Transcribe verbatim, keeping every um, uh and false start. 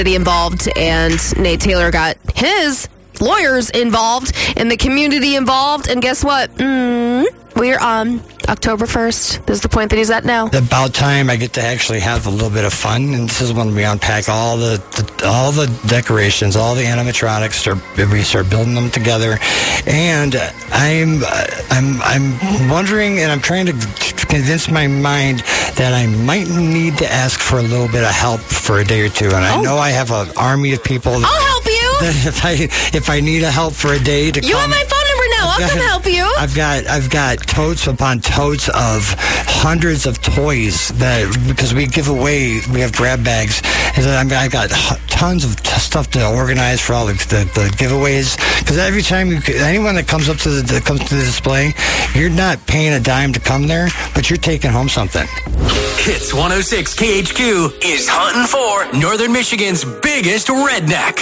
involved, and Nate Taylor got his lawyers involved and the community involved, and guess what? Mm, we're on October first. This is the point that he's at now. About time I get to actually have a little bit of fun, and this is when we unpack all the, the all the decorations, all the animatronics. Start, we start building them together, and I'm I'm I'm wondering, and I'm trying to convince my mind that I might need to ask for a little bit of help for a day or two. And I oh. know I have an army of people. That, I'll help you. That if I if I need a help for a day to you come, have my phone number now. I'll got, come help you. I've got I've got totes upon totes of hundreds of toys that because we give away. We have grab bags, and I mean, I've got tons of t- stuff to organize for all the, the, the giveaways. Because every time you, anyone that comes up to the that comes to the display, you're not paying a dime to come there, but you're taking home something. Hits one oh six K H Q is hunting for Northern Michigan's biggest redneck.